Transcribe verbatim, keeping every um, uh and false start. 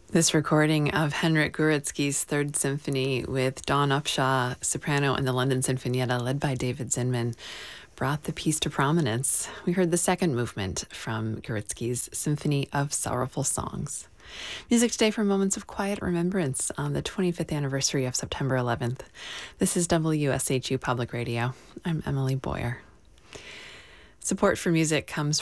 This recording of Henryk Górecki's Third Symphony with Dawn Upshaw, soprano, and the London Sinfonietta, led by David Zinman, brought the piece to prominence. We heard the second movement from Górecki's Symphony of Sorrowful Songs. Music today for Moments of Quiet Remembrance on the twenty-fifth anniversary of September eleventh. This is W S H U Public Radio. I'm Emily Boyer. Support for music comes